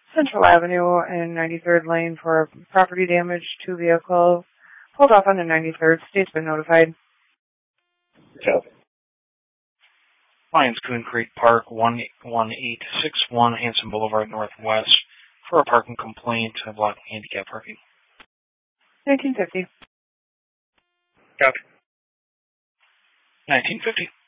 Central Avenue and 93rd Lane for property damage to vehicle. Pulled off on the 93rd. State's been notified. Copy. Lions Coon Creek Park, 11861 Hanson Boulevard Northwest, for a parking complaint of blocking handicap parking. 1950. Copy. 1950.